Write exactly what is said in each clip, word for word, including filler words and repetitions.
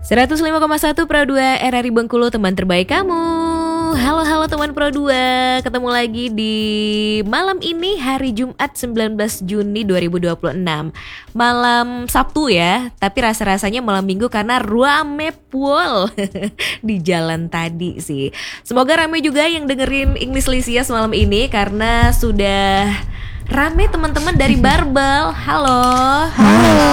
seratus lima koma satu Pro dua R R I Bengkulu, teman terbaik kamu. Halo-halo teman Pro dua, ketemu lagi di malam ini hari Jumat sembilan belas Juni dua ribu dua puluh enam. Malam Sabtu ya, tapi rasa-rasanya malam Minggu karena rame pol di jalan tadi sih. Semoga rame juga yang dengerin English Lisias malam ini karena sudah rame teman-teman dari Barbel. Halo. Halo.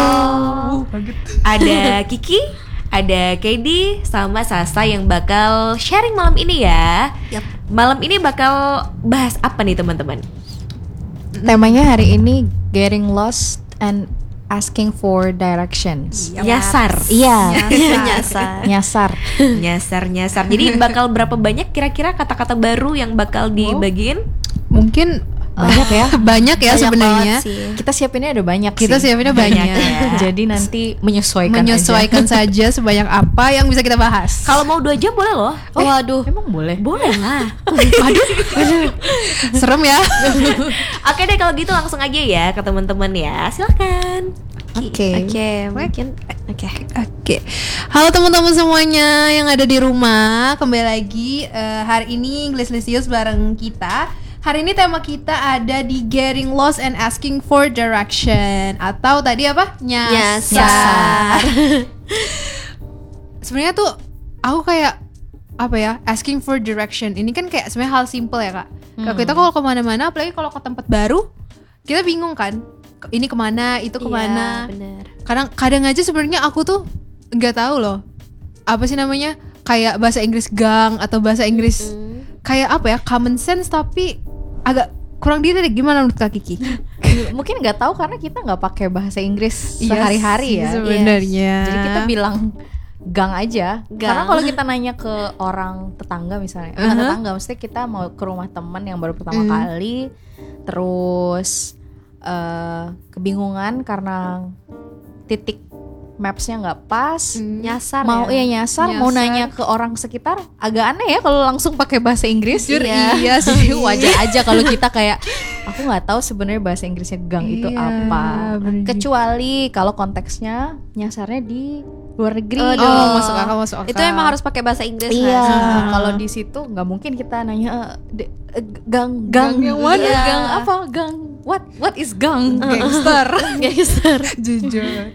Ada Kiki, ada Kedi sama Sasa yang bakal sharing malam ini ya. Yap. Malam ini bakal bahas apa nih teman-teman? Temanya hari ini getting lost and asking for directions. Yap. Nyasar. Iya. Nyasar. Nyasar. Nyasar, nyasar. Jadi bakal berapa banyak kira-kira kata-kata baru yang bakal dibagiin? Mungkin Banyak ya. banyak ya Banyak sebenarnya. banget sih. Kita siapinnya ada banyak Kita sih. siapinnya banyak. ya. Jadi nanti menyesuaikan Menyesuaikan saja sebanyak apa yang bisa kita bahas. Kalau mau dua jam boleh loh. Oh, waduh. Emang boleh? Boleh lah. Aduh, serem ya. Oke deh kalau gitu langsung aja ya ke teman-teman ya. Silakan. Oke. Oke, mungkin oke. Oke, halo teman-teman semuanya yang ada di rumah. Kembali lagi eh, hari ini English Lisius bareng kita. Hari ini tema kita ada di Getting Lost and Asking for Direction, atau tadi apa? Nyasar. Nyasar. Sebenarnya tuh aku kayak apa ya, asking for direction. Ini kan kayak sebenarnya hal simple ya kak. Kalau kita kalau kemana-mana, apalagi kalau ke tempat baru, kita bingung kan. Ini kemana, itu kemana. Iya, bener. Kadang kadang aja sebenarnya aku tuh nggak tahu loh apa sih namanya, kayak bahasa Inggris gang atau bahasa Inggris Mm. kayak apa ya, common sense tapi agak kurang detail. Gimana menurut Kak Kiki? Mungkin nggak tahu karena kita nggak pakai bahasa Inggris Iya sehari-hari sih, ya. sebenarnya. Jadi kita bilang gang aja. Gang. Karena kalau kita nanya ke orang tetangga misalnya, bukan Uh-huh. tetangga, maksudnya kita mau ke rumah teman yang baru pertama Mm. kali, terus eh, kebingungan karena titik mapsnya nggak pas, Nyasar mau ya. iya nyasar, mau Nyasar. nanya ke orang sekitar, agak aneh ya kalau langsung pakai bahasa Inggris. Jujur Iya. iya sih. Wajar aja kalau kita kayak aku nggak tahu sebenarnya bahasa Inggrisnya gang itu Iya, apa. bener juga. Kecuali kalau konteksnya nyasarnya di luar negeri. Aduh. Oh, masuk akal, masuk akal. Itu emang harus pakai bahasa Inggris Iya, nggak sih? kalau di situ nggak mungkin kita nanya eh, de- eh, gang Gang yang mana? Iya, Iya. gang apa? Gang what? What is gang? gangster. Gangster. Jujur.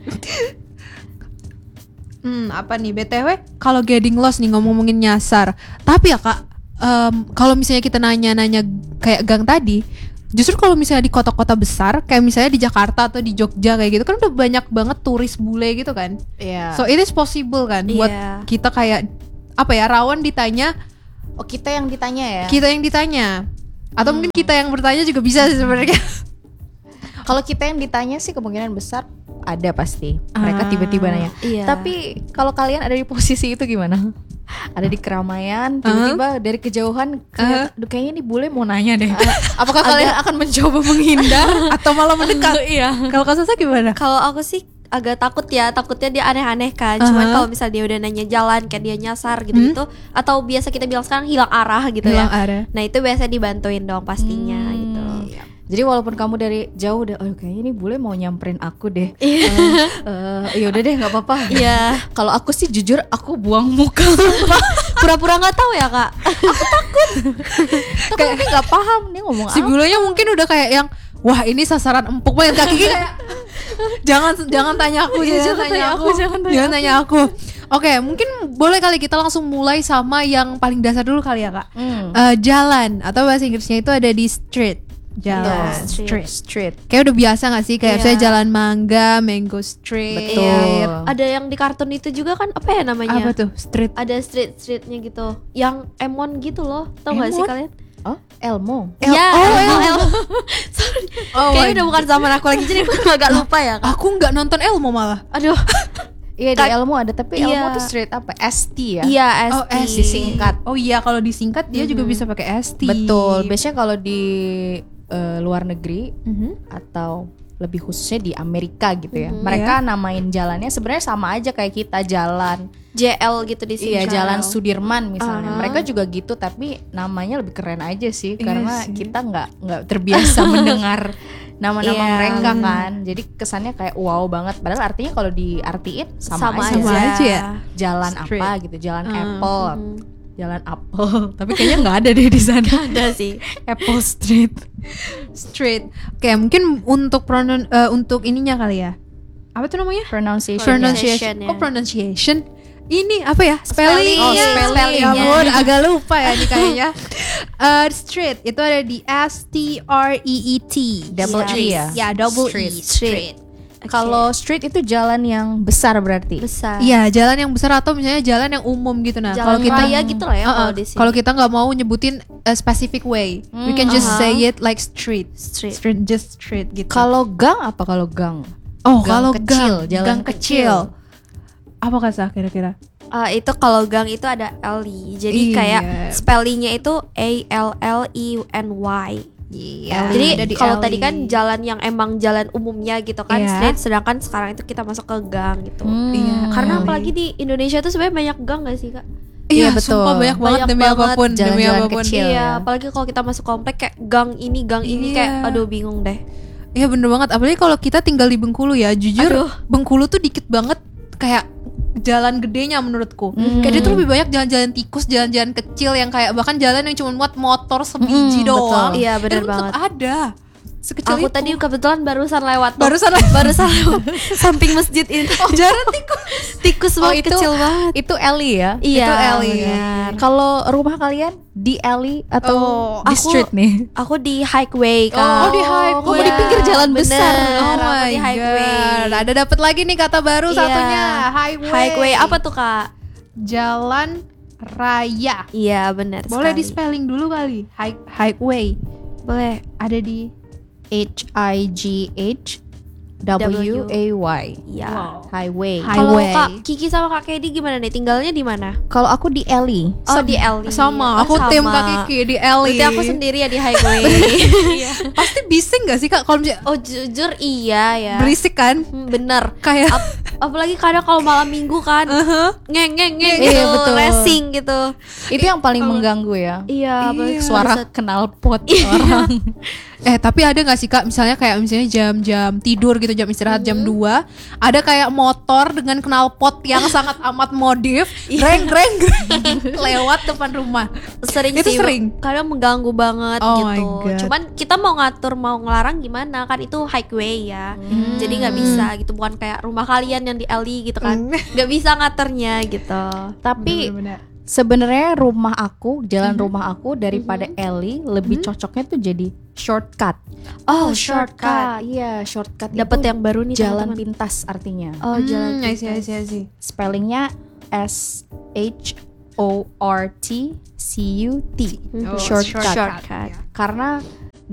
Hmm, apa nih B T W? Kalau getting lost nih, ngomong-ngomongin nyasar. Tapi ya Kak, em, kalau misalnya kita nanya-nanya kayak gang tadi, justru kalau misalnya di kota-kota besar, kayak misalnya di Jakarta atau di Jogja kayak gitu, kan udah banyak banget turis bule gitu kan. Iya. So it is possible kan buat Iya. kita kayak apa ya, rawan ditanya, Oh, kita yang ditanya ya. kita yang ditanya. Atau mungkin kita yang bertanya juga bisa sih sebenarnya. Kalau kita yang ditanya sih kemungkinan besar ada pasti. Mereka Ah, tiba-tiba nanya. iya. Tapi kalau kalian ada di posisi itu gimana? Ada di keramaian, tiba-tiba dari kejauhan kelihatan, "Duh, kayaknya ini bule mau nanya deh." Apakah kalian akan mencoba menghindar Atau malah mendekat? Iya. Kalau Kak Sasa gimana? Kalau aku sih agak takut ya, takutnya dia aneh-aneh kan. Cuman Aha. kalau misalnya dia udah nanya jalan, kayak dia nyasar gitu-gitu, atau biasa kita bilang sekarang hilang arah gitu Hilang ya. arah. Nah itu biasa dibantuin dong pastinya Hmm. gitu. Jadi walaupun kamu dari jauh udah, oh kayaknya ini bule mau nyamperin aku deh. Iya. Eh, ya udah deh, nggak apa-apa. Iya. Kalau aku sih jujur aku buang muka. Pura-pura nggak tahu ya kak. Kayak nggak paham dia ngomong Si apa. bulenya mungkin udah kayak yang, wah ini sasaran empuk banget. Kak Kiki kayak, jangan jangan tanya aku, Iya, jangan, jangan tanya tanya aku, aku, jangan tanya aku. tanya aku. Oke, mungkin boleh kali kita langsung mulai sama yang paling dasar dulu kali ya kak. Hmm. Eh, jalan atau bahasa Inggrisnya itu ada di street. Jalan, Iya, street. street. Street. Kayak udah biasa gak sih? Kayak Iya. misalnya jalan Mangga, Mango Street. Betul. Iya. Ada yang di kartun itu juga kan, apa ya namanya? Apa tuh? Street. Ada street-streetnya gitu. Yang Emon gitu loh. Tahu nggak sih Emon? kalian? Oh, Elmo. El- Iya, oh, Elmo, Elmo. Elmo. Sorry. Oh Kayaknya my udah bukan zaman aku lagi jadi aku agak lupa ya kak. Aku nggak nonton Elmo malah. Aduh. Iya, di Kak- Elmo ada, tapi Iya. Elmo tuh street apa? S T ya? Iya, S T. Oh, S T. Disingkat. Oh iya, kalau disingkat dia juga Mhm. bisa pakai S T. Betul. Biasanya kalau di eh, luar negeri Mhm. atau lebih khususnya di Amerika gitu ya. Mhm. Mereka namain jalannya sebenarnya sama aja kayak kita jalan. J L gitu di sini. Iya, jalan Sudirman misalnya. Aha. Mereka juga gitu tapi namanya lebih keren aja sih Iya karena sih. kita nggak nggak terbiasa mendengar nama-nama Iya. mereka kan. Jadi kesannya kayak wow banget. Padahal artinya kalau diartiin sama, Sama aja. Sama aja ya. Jalan Street. apa gitu, jalan Hmm. Apple, Hmm. jalan Apple. Tapi kayaknya nggak ada deh di sana. Ada sih. Apple Street. Street. Oke, mungkin untuk pronoun eh, untuk ininya kali ya. Apa tuh namanya? Pronunciation. Pronunciation. Pronunciation. Oh, pronunciation. Ini apa ya? Spelling. Spellingnya. Oh, spellingnya. Ya ampun, agak lupa ya nih kayaknya. Eh, street itu ada di S T R E E T. Double Iya. E ya. Ya, double Street. E. Street. Kalau street itu jalan yang besar berarti. besar. Iya, jalan yang besar atau misalnya jalan yang umum gitu. Nah, Jalan kalau kita raya gitu lah ya Uh-uh. kalau di sini. Kalau kita nggak mau nyebutin a specific way, we can just Uh-huh. say it like street. Street. Street, just street gitu. Kalau gang apa kalau gang? oh, gang kalau kecil, gang, jalan gang kecil. Apa kata kira-kira? Ah, itu kalau gang itu ada L I. Jadi Iya. kayak spellingnya itu A L L I N Y. Iya. Jadi kalau tadi kan jalan yang emang jalan umumnya gitu kan Iya. street, sedangkan sekarang itu kita masuk ke gang gitu. Iya. Karena L I. apalagi di Indonesia tuh sebenarnya banyak gang gak sih kak? Iya, Iya, betul. sumpah banyak banget Banyak demi banget apapun, demi jalan-jalan apapun. kecil. Iya, ya. apalagi kalau kita masuk komplek kayak gang ini, gang ini Iya. kayak aduh bingung deh. Iya bener banget, apalagi kalau kita tinggal di Bengkulu ya. Jujur, Aduh. Bengkulu tuh dikit banget kayak jalan gedenya menurutku. Kayak dia tuh lebih banyak jalan-jalan tikus, jalan-jalan kecil yang kayak bahkan jalan yang cuma muat motor sebiji Hmm, doang. betul. Iya, bener Itu tetap banget. ada. Sekecil Aku itu. tadi kebetulan barusan lewat tuh. Barusan lewat. barusan lewat samping masjid ini. Oh, jalan tikus. Tikus Oh, banget itu kecil banget. Itu Ellie ya? Iya, itu Ellie. benar. Kalau rumah kalian di alley atau Oh, di aku- street nih? Aku di highway kak. Oh, di highway. Kamu di pinggir jalan Bener, besar. Oh aku my di highway. god. Ada dapat lagi nih kata baru Iya. satunya, highway. Highway apa tuh kak? Jalan raya. Iya benar. Boleh di sekali. spelling dulu kali. High, highway. Boleh. Ada di H I G H W A Y. Iya. Wow. Highway. Hi- Kalau Highway. kak Kiki sama kak Kedi gimana nih? Tinggalnya di mana? Kalau aku di alley. Oh di L. sama. Oh, Aku sama. tim Kak Kiki di Ellie. Berarti aku sendiri ya di highway. Iya. Pasti bising gak sih Kak kalau misalnya Oh jujur iya ya. berisik kan? Hmm, bener. Kayak Ap- apalagi kadang kalau malam minggu kan ngeng ngeng ngeng Iya, gitu, betul. racing gitu. Itu yang paling mengganggu ya. Iya, apalagi Iya. Suara pada saat- knalpot orang. Eh tapi ada gak sih Kak misalnya kayak misalnya jam-jam tidur gitu, jam istirahat jam dua, ada kayak motor dengan knalpot yang sangat amat modif, greng greng greng lewat depan rumah. sering Itu sih, sering? kadang mengganggu banget Oh gitu. my God. Cuman kita mau ngatur mau ngelarang gimana kan itu highway ya. Jadi nggak bisa gitu, bukan kayak rumah kalian yang di L I gitu kan. Nggak bisa ngaturnya gitu. Tapi Bener-bener. sebenarnya rumah aku, jalan rumah aku daripada alley lebih cocoknya tuh jadi shortcut. Oh, shortcut. Iya, shortcut. Dapat itu yang baru nih jalan teman-teman. pintas artinya. Oh, jalan. Hmm, I see, I see, I see. Spellingnya S H O R T C U T. Mhm. Oh, shortcut. Shortcut. Karena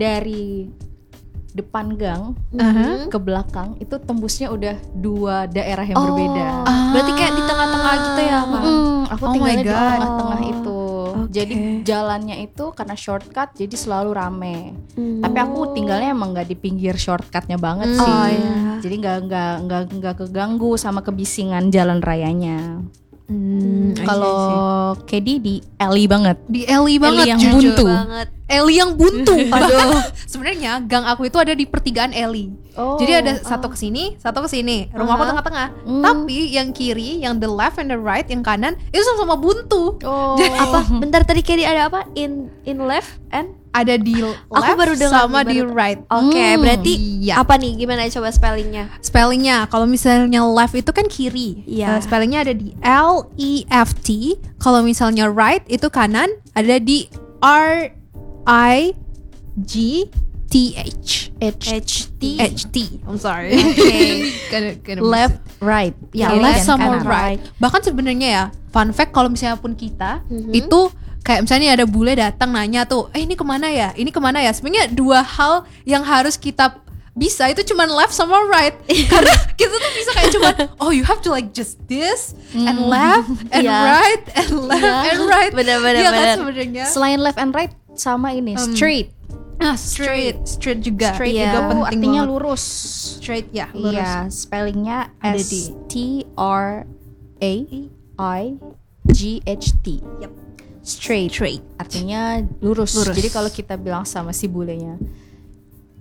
dari depan gang Mhm. ke belakang itu tembusnya udah dua daerah yang Oh, berbeda. berarti kayak di tengah-tengah gitu ya, Kak? Mm, aku Oh tinggalnya my di God. tengah-tengah itu. Oke. Jadi jalannya itu karena shortcut jadi selalu rame. Hmm. Tapi aku tinggalnya emang nggak di pinggir shortcutnya banget Hmm. sih. Oh, iya. Jadi nggak nggak nggak nggak keganggu sama kebisingan jalan rayanya. Hmm, I see, I see. Kalau Kedi di alley banget. di Ellie banget yang jujur. buntu. banget. Ellie yang buntu. Aduh. Sebenarnya gang aku itu ada di pertigaan Ellie. Oh. Jadi ada satu ke sini, satu ke sini. Rumahku Aha. tengah-tengah. Hmm. Tapi yang kiri, yang the left and the right, yang kanan itu sama-sama buntu. Oh. Apa? Bentar tadi Kedi ada apa? In in left and Ada di left baru dengar, sama baru di tahu. right. Oke, Hmm, berarti iya. apa nih? Gimana coba spellingnya? Spellingnya, kalau misalnya left itu kan kiri. Iya. Eh, spellingnya ada di L E F T. Kalau misalnya right itu kanan, ada di R I G T H. H H T. H T. I'm sorry. Oke. Kinda- kinda left right. Ya, Kiri left dan sama kanan. right. Bahkan sebenarnya ya, fun fact kalau misalnya pun kita Mhm. itu kayak misalnya ada bule datang nanya tuh, eh ini kemana ya? Ini kemana ya? Sebenarnya dua hal yang harus kita bisa itu cuman left sama right. Karena kita tuh bisa kayak cuman, oh you have to like just this and left and Iya. right and left Iya. and right. Bener-bener, Iya kan bener. sebenarnya. Selain left and right sama ini Um, straight. Ah, straight, straight juga. Straight Iya. juga itu penting artinya banget. lurus. Straight ya, lurus. Iya, spellingnya Ada S di T R A I G H T. Yep. Straight. Artinya lurus. Lurus. Jadi kalau kita bilang sama si bulenya,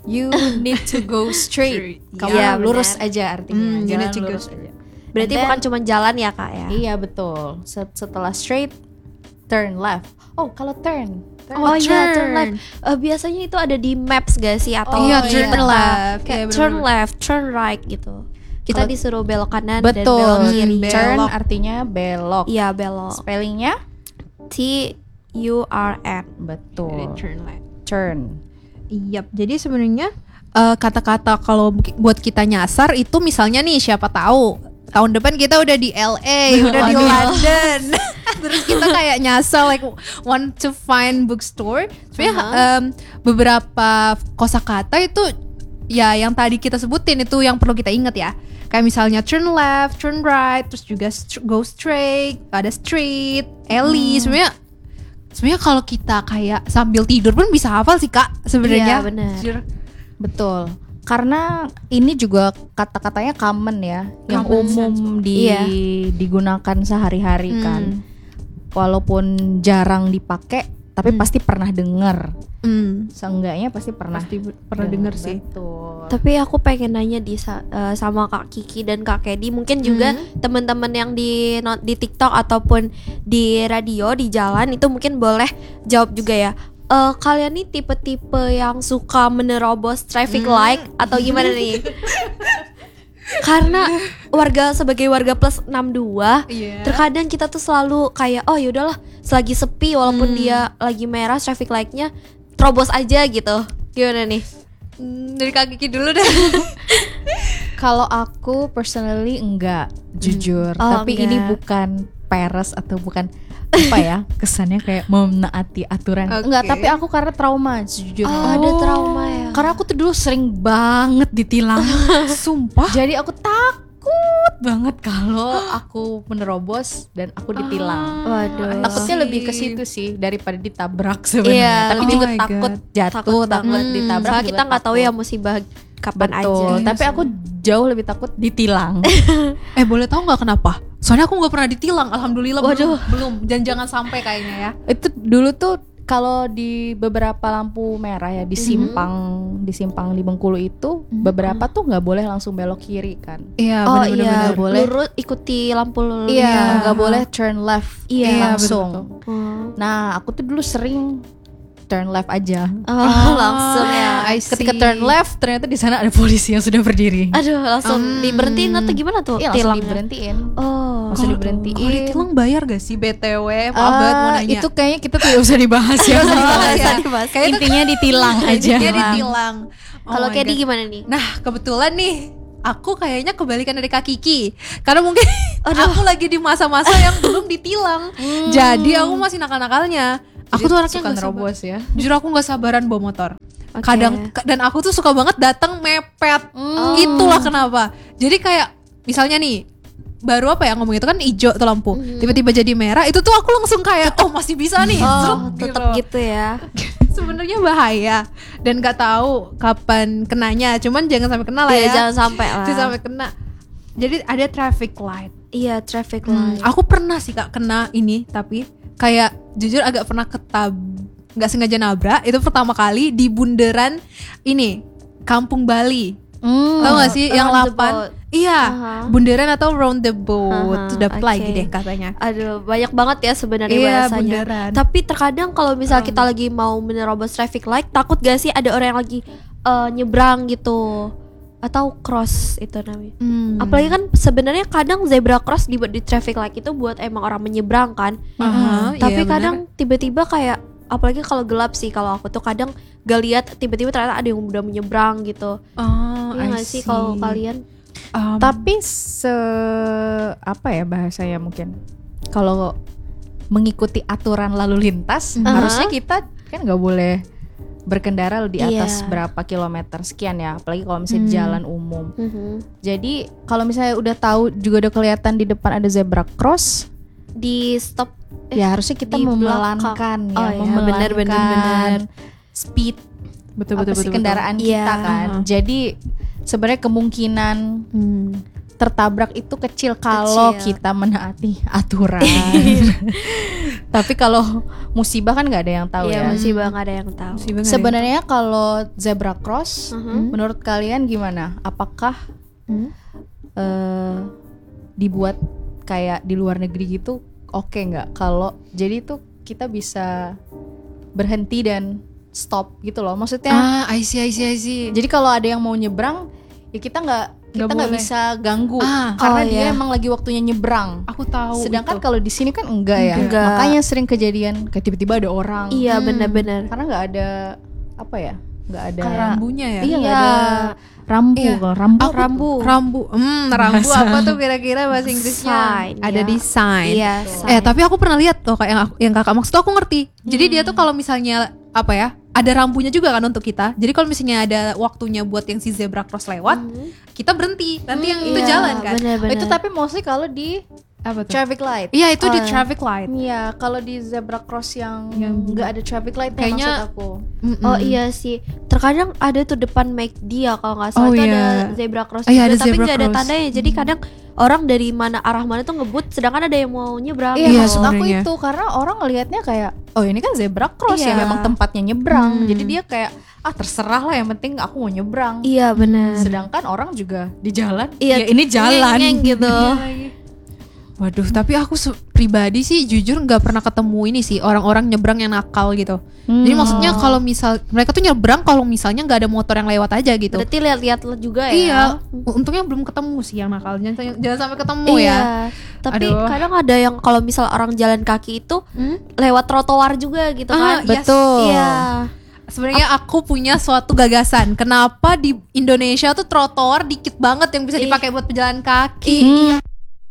you need to go straight. Kamu Iya, lurus benar. aja artinya. Hmm, you Jalan need to go lurus straight. aja. Berarti And then- bukan cuma jalan ya kak ya? Iya betul. Set- Setelah straight, turn left. Oh kalau turn, turn Oh, iya turn. turn left. Eh, biasanya itu ada di maps gak sih atau Oh, iya, di turn peta? left. Kayak Iya, turn bener-bener. left, turn right gitu. Kita Kalau- disuruh belok kanan dan betul. belok kiri. Hmm, Turn belok. artinya belok. Iya belok. Spellingnya T U R N. betul. Turn left. Turn. Iya, jadi sebenarnya eh, kata-kata kalau mungkin buat kita nyasar itu misalnya nih siapa tahu tahun depan kita udah di L A, udah di Waduh. London. Terus kita kayak nyasar like want to find bookstore. Sebenarnya em, beberapa kosakata itu ya yang tadi kita sebutin itu yang perlu kita ingat ya. Kayak misalnya turn left, turn right, terus juga st- go straight, ada street, alley. Sebenarnya sebenarnya kalau kita kayak sambil tidur pun bisa hafal sih Kak sebenarnya. Iya, benar. Jujur. Betul. Karena ini juga kata-katanya common ya, yang Common umum di Iya. digunakan sehari-hari Hmm. kan. Walaupun jarang dipakai, tapi Hmm. pasti pernah dengar. Hmm. Seenggaknya pasti pernah Pasti pernah denger sih. Betul. Tapi aku pengen nanya di sa- eh, sama Kak Kiki dan Kak Kedi, mungkin juga teman-teman yang di not- di TikTok ataupun di radio di jalan itu mungkin boleh jawab juga ya. Eh, kalian nih tipe-tipe yang suka menerobos traffic light atau gimana nih? Karena warga sebagai warga plus enam puluh dua, Iya. terkadang kita tuh selalu kayak oh yaudahlah selagi sepi walaupun dia lagi merah traffic light-nya terobos aja gitu. Gimana nih? Hmm, dari Kak Kiki dulu deh. Kalau aku personally enggak, jujur. Oh, Tapi enggak. ini bukan peres atau bukan apa ya, kesannya kayak menaati aturan. Oke. Enggak, tapi aku karena trauma jujur. Oh, ada trauma ya. Karena aku tuh dulu sering banget ditilang. Sumpah. Jadi aku takut banget kalau aku menerobos dan aku ditilang. Waduh. Takutnya see. lebih ke situ sih daripada ditabrak sebenarnya. Iya, Tapi oh juga my takut God. jatuh, Takut takut banget. ditabrak. Soalnya juga kita nggak tahu takut. ya musibah kapan Betul. aja. Iya Tapi sih. aku jauh lebih takut ditilang. Eh boleh tahu nggak kenapa? Soalnya aku nggak pernah ditilang. Alhamdulillah belum. Waduh. Belum. Dan jangan sampai kayaknya ya. Itu dulu tuh kalau di beberapa lampu merah ya di simpang di simpang di Bengkulu itu beberapa tuh nggak boleh langsung belok kiri kan. Iya Oh benar-benar. iya, benar. Boleh. lurus ikuti lampu lalu Iya, lintas. nggak boleh turn left Iya, langsung. betul-betul. Oh, Nah, aku tuh dulu sering turn left aja. Oh, langsung ya. I Ketika see. turn left ternyata di sana ada polisi yang sudah berdiri. Aduh, langsung Hmm. diberhentiin atau gimana tuh Iya, langsung tilangnya? diberhentiin. Oh, Langsung Kalau- diberhentiin. Kalau ditilang bayar gak sih B T W? Maaf Ah, banget mau nanya. itu kayaknya kita tidak usah dibahas ya. dibahas ya. dibahas. Kayak itu Intinya ditilang aja. intinya ditilang. Oh Kalau my Kedi God. gimana nih? Nah kebetulan nih aku kayaknya kebalikan dari Kak Kiki. Karena mungkin Aduh. aku lagi di masa-masa yang belum ditilang. Jadi aku masih nakal-nakalnya. Aku tuh anaknya suka nggak sabar. nerobos ya. Jujur aku nggak sabaran bawa motor. Oke. Kadang ka- dan aku tuh suka banget datang mepet. Hmm. Itulah kenapa. Jadi kayak misalnya nih baru apa ya ngomong itu kan hijau tuh lampu. Tiba-tiba jadi merah itu tuh aku langsung kayak oh masih bisa nih. Oh, Zrup, tetap gitu ya. Sebenarnya bahaya dan nggak tahu kapan kenanya. Cuman jangan sampai kena lah Iya, ya. jangan sampai lah. Jangan sampai kena. Jadi ada traffic light. Iya, traffic Hmm, light. aku pernah sih Kak kena ini tapi kayak jujur agak pernah ketab nggak sengaja nabrak itu pertama kali di bundaran ini Kampung Bali. Hmm. Tahu gak sih yang Roundabout. delapan? Iya, Aha. bundaran atau roundabout. Aha, Udah oke. lagi deh katanya. Aduh, banyak banget ya sebenarnya Iya, bahasanya. bundaran. Tapi terkadang kalau misal kita lagi mau menerobos traffic light, takut gak sih ada orang yang lagi eh, nyebrang gitu atau cross itu namanya. Hmm. Apalagi kan sebenarnya kadang zebra cross dibuat di traffic light itu buat emang orang menyeberang kan. Aha, Tapi iya, kadang tiba-tiba kayak apalagi kalau gelap sih kalau aku tuh kadang gak lihat tiba-tiba ternyata ada yang udah menyeberang gitu. bener. Oh, Iya I gak sih see. kalau kalian? Um, Tapi se apa ya bahasanya mungkin kalau mengikuti aturan lalu lintas Mhm. harusnya kita kan nggak boleh berkendara di atas Iya. berapa kilometer sekian ya, apalagi kalau misalnya di Hmm. jalan umum. Mhm. Jadi kalau misalnya udah tahu juga udah kelihatan di depan ada zebra cross, Di stop eh, ya harusnya kita di memelankan belakang. ya, Oh, iya. memelankan Benar, benar, benar. speed betul apa betul sih betul. kendaraan betul. kita Iya. kan. Jadi sebenarnya kemungkinan Hmm. tertabrak itu kecil kalau Kecil. kita menaati aturan. Tapi kalau musibah kan nggak ada yang tahu Iya, ya. musibah nggak ada yang tahu. Musibah nggak ada yang- Sebenarnya kalau zebra cross, Mhm. menurut kalian gimana? Apakah Hmm? eh, dibuat kayak di luar negeri gitu oke nggak? Kalau jadi tuh kita bisa berhenti dan stop gitu loh. Maksudnya, Ah, I see, I see, I see. jadi kalau ada yang mau nyebrang, ya kita nggak kita Nggak nggak boleh. bisa ganggu Ah. karena Oh, dia iya. emang lagi waktunya nyebrang. Aku tahu. Sedangkan itu. kalau di sini kan enggak ya. Enggak. Makanya sering kejadian kayak tiba-tiba ada orang. Iya, Hmm. benar-benar. Karena nggak ada apa ya? Nggak ada rambunya ya. Iya, nggak Iya. ada rambu. Iya. Kalau rambu Aku- rambu. Rambu. Hmm, rambu apa tuh kira-kira bahasa Inggrisnya? Sign, Ada ya. desain. Iya, Eh, sign. tapi aku pernah lihat loh kayak yang, aku- yang kakak maksud tuh aku ngerti. Jadi dia tuh kalau misalnya apa ya? Ada rambunya juga kan untuk kita. Jadi kalau misalnya ada waktunya buat yang si zebra cross lewat, Mhm. kita berhenti. Nanti yang itu Iya, jalan kan. benar-benar. Itu tapi mostly kalau di Apa tuh? traffic light. Iya, itu di Oh. traffic light. Iya, kalau di zebra cross yang Yang- nggak ada traffic light Kayaknya- maksud aku. Mm-mm. Oh iya sih, terkadang ada tuh depan McD ya kalau nggak salah Oh, itu iya. ada zebra cross Oh, iya, juga, ada tapi zebra nggak ada cross. tandanya. Jadi kadang orang dari mana arah mana tuh ngebut, sedangkan ada yang mau nyebrang. Iya, Iya, maksud aku sebenarnya. itu karena orang ngelihatnya kayak oh ini kan zebra cross ya, Iya. memang tempatnya nyebrang. Hmm. Jadi dia kayak ah terserah lah, yang penting aku mau nyebrang. Iya benar. Sedangkan orang juga di jalan, Iya, ya ini jalan ngeng-ngeng gitu. Waduh, tapi aku se- pribadi sih jujur nggak pernah ketemu ini sih orang-orang nyebrang yang nakal gitu. Hmm. Jadi maksudnya kalau misal mereka tuh nyebrang kalau misalnya nggak ada motor yang lewat aja gitu. Berarti lihat-lihat juga ya. Iya, untungnya belum ketemu sih yang nakal. Jangan, jangan sampai ketemu Iya. ya. Tapi Aduh. kadang ada yang kalau misal orang jalan kaki itu Hmm? lewat trotoar juga gitu Ah, kan. yes. Betul. Iya. Sebenarnya aku punya suatu gagasan. Kenapa di Indonesia tuh trotoar dikit banget yang bisa Ih. dipakai buat pejalan kaki? Hmm.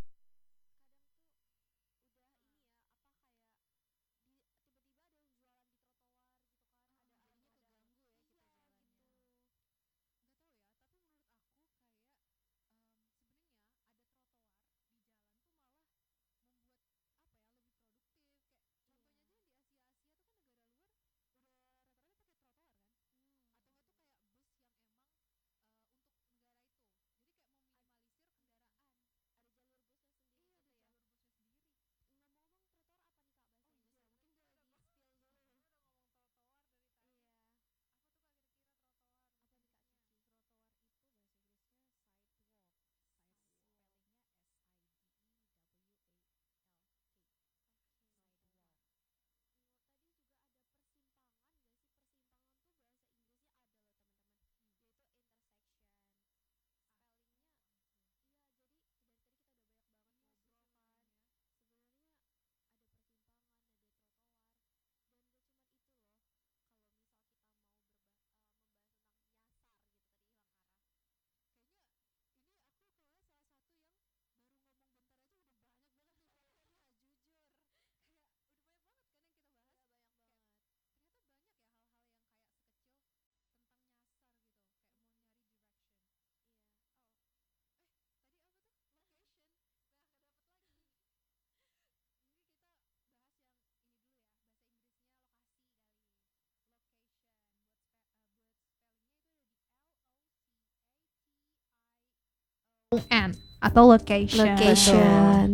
N atau location. Location.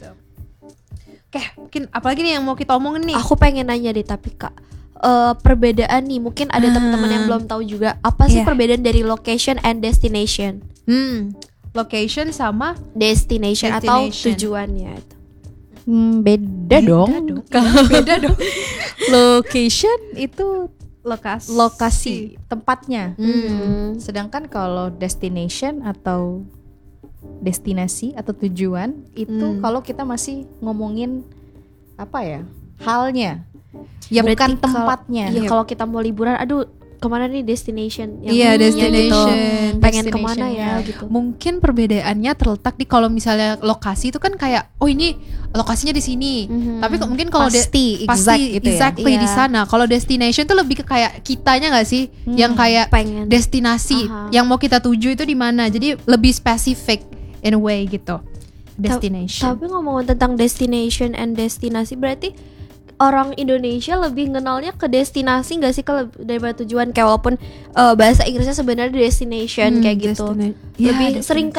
Oke, mungkin apalagi nih yang mau kita omongin nih? Aku pengen nanya deh tapi Kak, eh, perbedaan nih mungkin ada Ah. teman-teman yang belum tahu juga apa sih Iya. perbedaan dari location and destination? Hmm, location sama Destination, atau Destination. tujuannya itu. Hmm, beda, dong. Kalau beda dong. Location itu Lokasi. lokasi tempatnya. Hmm. Sedangkan kalau destination atau destinasi atau tujuan itu Hmm. kalau kita masih ngomongin apa ya? Halnya. Ya, bukan berarti kalau- tempatnya. Iya, kalau kita mau liburan, aduh kemana nih destination? Yang Iya, ininya destination. Gitu. Pengen kemana ya Destinationnya. gitu. Mungkin perbedaannya terletak di kalau misalnya lokasi itu kan kayak oh ini lokasinya di sini. Mhm. Tapi kok mungkin kalau de- Pasti, exact pasti gitu ya. exactly Iya. di sana. Kalau destination tuh lebih ke kayak kitanya nggak sih? Hmm. Yang kayak Pengen. destinasi Aha. yang mau kita tuju itu di mana. Jadi lebih spesifik in a way gitu. Destination. Tapi ngomongin tentang destination and destinasi, berarti orang Indonesia lebih kenalnya ke destinasi nggak sih kalau daripada tujuan? Kayak walaupun eh, bahasa Inggrisnya sebenarnya destination Hmm, kayak gitu. destina- Iya, Lebih destination. sering kayak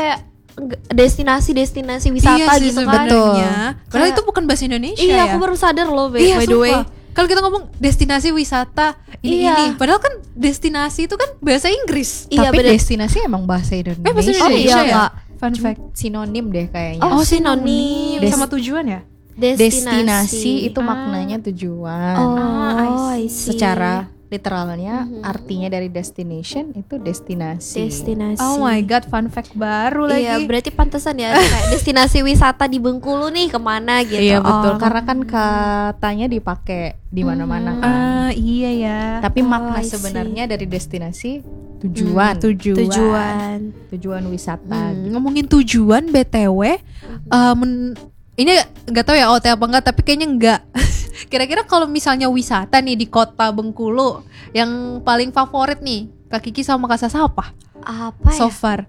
enggak- destinasi-destinasi wisata Iya sih gitu kan. sebenarnya. Padahal Kayak- itu bukan bahasa Indonesia Iya, ya. aku baru sadar loh by, Iya, by the way. sumpah. Kalau kita ngomong destinasi wisata ini Iya. ini, padahal kan destinasi itu kan bahasa Inggris. Iya, Tapi beda. destinasi emang bahasa Indonesia. Eh, bahasa Oh Indonesia iya ya? Kak. Fun fact, sinonim deh kayaknya. Oh, sinonim. Des- sama tujuan ya? Destinasi itu Ah. maknanya tujuan. Oh, Ah, I see. Secara literalnya Mhm. artinya dari destination itu destinasi. destinasi. Oh my god, fun fact baru Iya, lagi. berarti pantesan ya kayak destinasi wisata di Bengkulu nih kemana gitu. Iya betul, Oh. karena kan katanya dipakai di mana-mana kan. Ah, iya ya. Tapi Oh, makna I see. sebenarnya dari destinasi tujuan, Tujuan. Tujuan. tujuan wisata. Hmm, ngomongin tujuan B T W, eh, men- ini nggak tahu ya O T apa enggak, tapi kayaknya enggak. Kira-kira kalau misalnya wisata nih di kota Bengkulu, yang paling favorit nih Kak Kiki sama Kak Sasa apa? Apa ya? So far.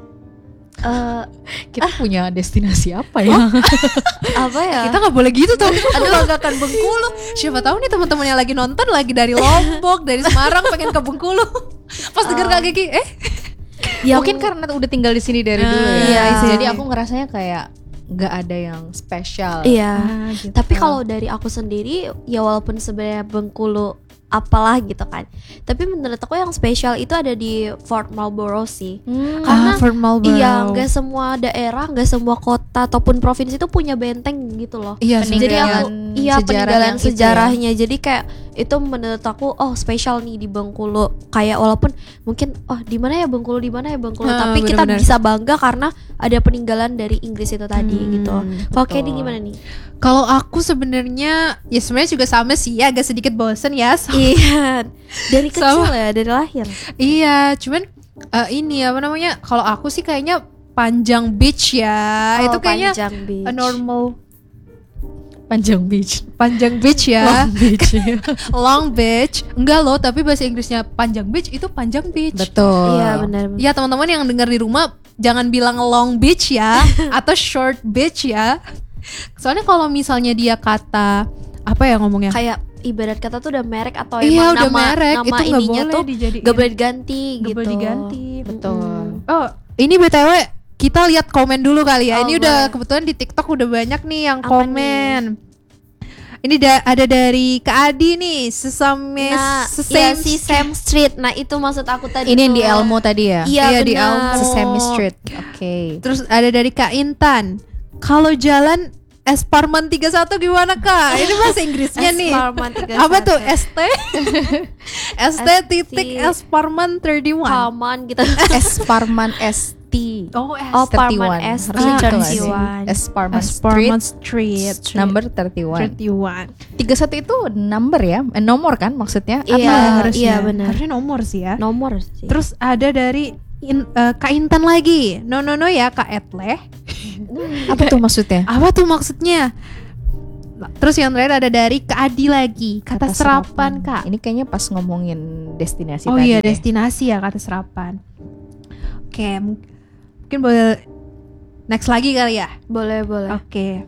Eh, Kita punya destinasi apa ya? apa ya? Kita nggak boleh gitu tuh. Aduh, banggakan Bengkulu. Siapa tahu nih teman-teman yang lagi nonton lagi dari Lombok, dari Semarang pengen ke Bengkulu. Pas denger Kak Kiki, eh Yang- Mungkin karena udah tinggal di sini dari Ah, dulu ya. iya, Jadi iya. aku ngerasanya kayak nggak ada yang spesial. Iya. gitu. Tapi kalau dari aku sendiri ya walaupun sebenarnya Bengkulu apalah gitu kan. Tapi menurut aku yang spesial itu ada di Fort Marlborough sih. Hmm. Karena Ah, Fort Marlborough. iya, nggak semua daerah, nggak semua kota ataupun provinsi itu punya benteng gitu loh. Iya, Peninggalan Jadi aku iya sejarah peninggalan yang itu ya. sejarahnya. Jadi kayak itu menurut aku oh spesial nih di Bengkulu. Kayak walaupun mungkin oh di mana ya Bengkulu, di mana ya Bengkulu, Ah, tapi kita benar-benar. bisa bangga karena ada peninggalan dari Inggris itu tadi Hmm, gitu. Kalau betul. Kenny gimana nih? Kalau aku sebenarnya ya sebenarnya juga sama sih ya, agak sedikit bosen ya. So- Iya, dari kecil Sama. ya, dari lahir. Iya, cuman eh, ini apa namanya? Kalau aku sih kayaknya Panjang Beach ya. Oh, Itu kayaknya Panjang Beach. a normal Panjang Beach. Panjang Beach ya. Long Beach. Long Beach. Enggak loh, tapi bahasa Inggrisnya Panjang Beach itu Panjang Beach. Betul. Iya benar. Ya teman-teman yang dengar di rumah jangan bilang Long Beach ya atau Short Beach ya. Soalnya kalau misalnya dia kata apa ya ngomongnya? Kayak ibarat kata tuh udah merek atau Iya, emang udah nama merek. nama Itu nggak ininya boleh tuh dijadiin. gak boleh diganti Nggak gitu. boleh diganti. Betul. Oh, ini B T W kita lihat komen dulu kali ya. Oh, Ini udah boleh. kebetulan di TikTok udah banyak nih yang Apa komen. Ini da- ada dari Kak Adi nih, sesame Nah, sesame iya si Sam Street. Nah, itu maksud aku tadi. Ini yang di tuh. Elmo tadi ya? Iya, Iya, di benar. Elmo. Sesame Street. Oke. Terus ada dari Kak Intan. Kalau jalan Esparman tiga puluh satu gimana Kak? Ini bahasa Inggrisnya nih. Esparman tiga puluh satu. Apa tuh? S T S T titik S T. Esparman tiga puluh satu. Paman gitu. Esparman S T. Oh, S Oh, tiga puluh Parman satu. S T Harusnya gitu nggak sih? tiga puluh satu. Esparman Esparman Street. Street. Number tiga puluh satu. tiga puluh satu. tiga puluh satu itu number ya? Eh, nomor kan maksudnya? Iya, Apa? harusnya. iya, benar. Harusnya nomor sih ya. Nomor sih. Terus ada dari In- eh, Kak Intan lagi. No no no ya Kak Etleh. Apa tuh maksudnya? Apa tuh maksudnya? Terus yang terakhir ada dari Kak Adi lagi. Kata, serapan, Kak. Ini kayaknya pas ngomongin destinasi Oh tadi iya deh. destinasi ya kata serapan. Oke mung- mungkin boleh next lagi kali ya. boleh, boleh. Oke.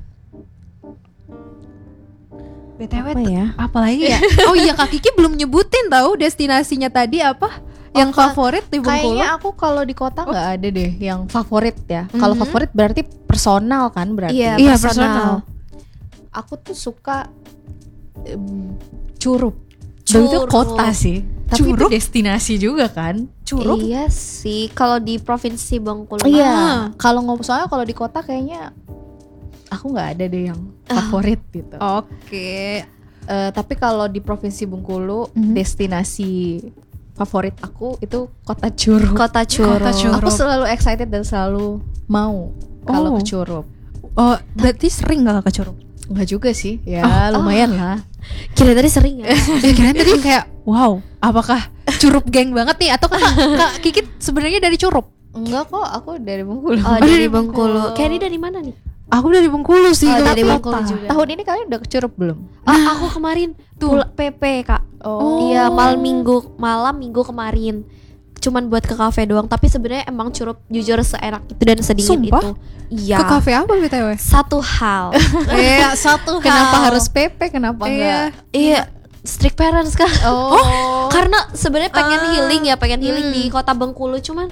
B T W Apa ya? apa lagi ya? Oh iya Kak Kiki belum nyebutin tahu destinasinya tadi apa? Yang Oh, Kak, favorit di Bengkulu? Kayaknya aku kalau di kota nggak ada deh yang favorit ya. Kalau Mhm. favorit berarti personal kan berarti. Iya, Iya, personal. personal. Aku tuh suka em, Curup. Dan itu Curup. kota sih. Tapi Curup? itu destinasi juga kan? Curug? Iya sih, kalau di provinsi Bengkulu. Iya. Ah. Kalau ngomong soalnya kalau di kota kayaknya aku nggak ada deh yang Ah. favorit gitu. Oke. Eh, tapi kalau di provinsi Bengkulu Mhm. destinasi favorit aku itu kota Curup. Kota Curup. Kota Curup. Aku selalu excited dan selalu mau kalau Oh. ke Curup. Oh, berarti sering gak ke Curug? Enggak juga sih, ya lumayan lah. Kira tadi sering ya. Ya kirain tadi kayak wow, apakah Curup geng banget nih atau Kak, Kak Kiki sebenarnya dari Curup? Enggak kok, aku dari Bengkulu. Oh, dari dari Bengkulu. Bengkulu. Kenny dari mana nih? Aku dari Bengkulu sih. Oh, Kak. dari Kota. Bengkulu juga. Tahun ini kalian udah ke Curup belum? Ah, aku kemarin tuh P P, Kak. Oh. Iya, malam minggu, malam minggu kemarin. Cuman buat ke kafe doang, tapi sebenarnya emang Curup jujur seenak itu dan sedingin Sumpah? itu. Iya. Ke kafe apa B T W? Satu hal. Iya, satu Kenapa harus P P? Kenapa Iya. enggak? Iya, strict parents kan. Oh. Karena sebenarnya pengen Ah. healing ya, pengen healing Hmm. di kota Bengkulu, cuman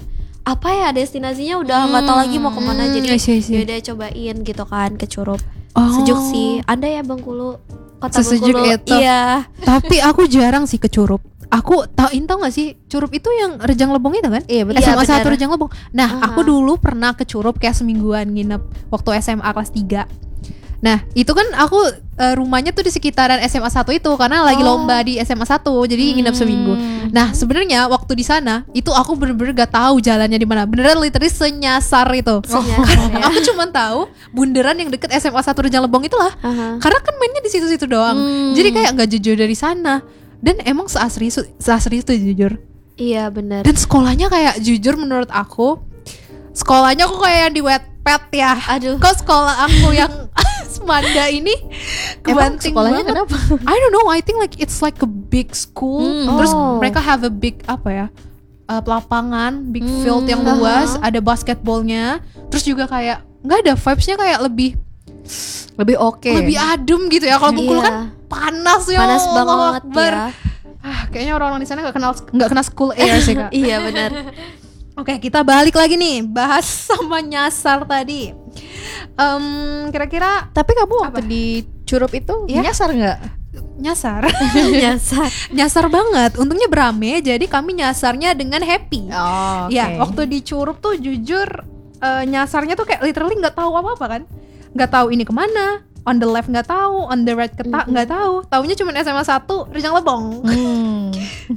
apa ya destinasinya udah nggak tahu lagi mau kemana, Hmm, jadi I see, I see. yaudah cobain gitu kan ke Curup. Oh. Sejuk sih. Anda ya Bengkulu, kota Sesejuk Bengkulu. itu. Iya. Tapi aku jarang sih ke Curup. Aku tau, tau gak sih Curup itu yang Rejang Lebong itu kan? Iya, betul. S M A Iya, satu benar. Rejang Lebong. Nah, Aha. aku dulu pernah ke Curup kayak semingguan nginep waktu S M A kelas tiga. Nah, itu kan aku eh, rumahnya tuh di sekitaran S M A satu itu karena lagi Oh. lomba di S M A satu, jadi nginep seminggu. Nah, sebenarnya waktu di sana itu aku bener-bener gak tahu jalannya di mana. Beneran literally senyasar itu. Senyasar ya. Aku cuma tahu bundaran yang deket S M A satu Rejang Lebong itulah. Aha. Karena kan mainnya di situ-situ doang. Hmm. Jadi kayak nggak jujur dari sana. Dan emang seasri itu, seasri itu jujur. Iya benar. Dan sekolahnya kayak jujur menurut aku, sekolahnya aku kayak yang di Wattpad ya. Aduh. Kok sekolah aku yang Semanda ini Emang kebanting sekolahnya banget. kenapa? I don't know. I think like it's like a big school. Hmm. Terus Oh. mereka have a big apa ya? Uh, lapangan, big Hmm. field yang Aha. luas, ada basketballnya. Terus juga kayak nggak ada vibes-nya kayak lebih Lebih oke. lebih adem gitu ya. Kalau Bengkulu Iya. kan panas ya. Panas Allahu banget Akbar. ya. Ah, kayaknya orang-orang di sana nggak kenal nggak kena school air sih kak. Iya benar. Oke, kita balik lagi nih bahas sama nyasar tadi. Em, kira-kira Tapi kamu waktu Apa? di Curup itu Iya. nyasar nggak? nyasar, Nyasar. nyasar banget. Untungnya berame, jadi kami nyasarnya dengan happy. Oh, Ya, waktu di Curup tuh jujur eh, nyasarnya tuh kayak literally nggak tahu apa-apa kan, nggak tahu ini kemana. On the left nggak tahu, on the right keta nggak tahu. Taunya cuma S M A satu Rejang Lebong. Hmm.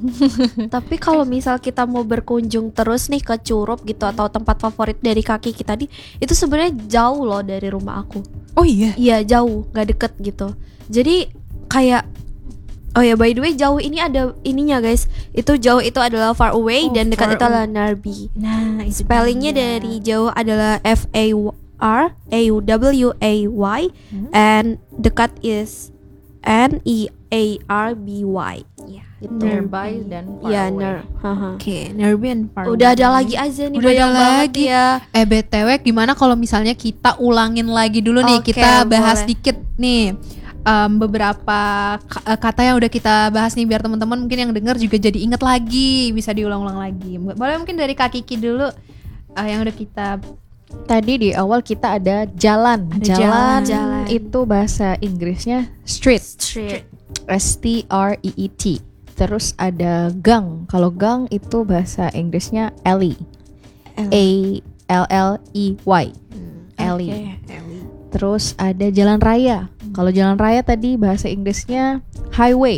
Tapi kalau misal kita mau berkunjung terus nih ke Curup gitu atau tempat favorit dari kaki kita tadi, itu sebenarnya jauh loh dari rumah aku. Oh iya. Iya jauh, nggak deket gitu. Jadi kayak oh ya by the way jauh ini ada ininya guys. Itu jauh itu adalah far away Oh, dan dekat far itu adalah Narbi. Nah, Spellingnya dari jauh adalah F A R A U W A Y and dekat is N E A R B Y. Ya, gitu. Nearby dan far Ya, away. ner. Haha. Oke, Nerby and Far Udah ada Away. lagi aja nih Udah ada banyak banget lagi. ya. Eh B T W gimana kalau misalnya kita ulangin lagi dulu nih, Oke, kita bahas boleh. dikit nih em, beberapa ka- eh, kata yang udah kita bahas nih biar teman-teman mungkin yang denger juga jadi inget lagi, bisa diulang-ulang lagi. Boleh mungkin dari Kak Kiki dulu eh, yang udah kita Tadi di awal kita ada jalan. Ada jalan. jalan. Jalan. Itu bahasa Inggrisnya street. Street. S T R E E T. Terus ada gang. Kalau gang itu bahasa Inggrisnya alley. A L L E Y. Alley. Terus ada jalan raya. Kalau jalan raya tadi bahasa Inggrisnya highway.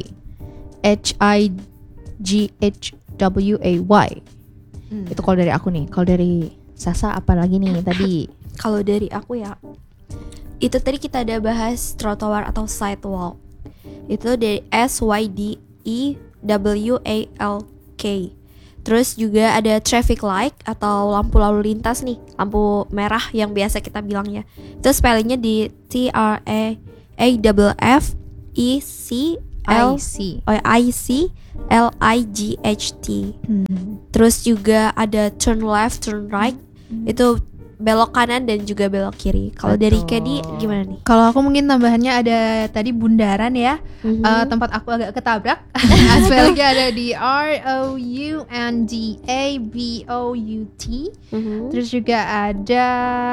H I G H W A Y. Itu kalau dari aku nih. Kalau dari Sasa apa lagi nih tadi? Kalau dari aku ya, itu tadi kita ada bahas trotoar atau sidewalk. Itu dari S Y D E W A L K. Terus juga ada traffic light atau lampu lalu lintas nih, lampu merah yang biasa kita bilang ya. Itu spellingnya di T R A A F F E C L I C. oh, I C L I G H T. Terus juga ada turn left, turn right. Itu belok kanan dan juga belok kiri. Kalau dari Betul. Kedi gimana nih? kalau aku mungkin tambahannya ada tadi bundaran ya. Mhm. Eh, tempat aku agak ketabrak. Spellingnya ada di R O U N D A B O U T. Mhm. Terus juga ada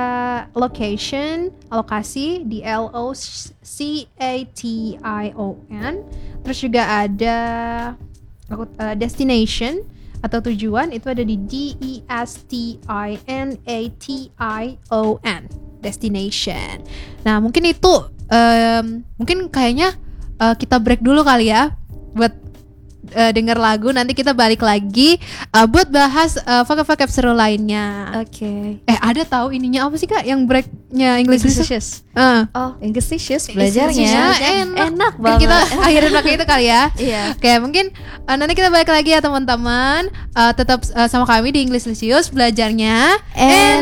location, lokasi di L O C A T I O N. Terus juga ada aku, eh, destination atau tujuan itu ada di D E S T I N A T I O N. Destination. Nah mungkin itu em, mungkin kayaknya eh, kita break dulu kali ya buat eh, denger lagu. Nanti kita balik lagi eh, buat bahas eh, vocab-vocab seru lainnya. Oke. Eh ada tahu ininya apa sih kak yang breaknya English List? English. Eh, Oh, English ya, belajarnya. enak, enak Mungkin banget. kita akhirin pakai itu kali ya. Iya. Oke mungkin eh, nanti kita balik lagi ya teman-teman. Eh, tetap eh, sama kami di English Lisius belajarnya Enak.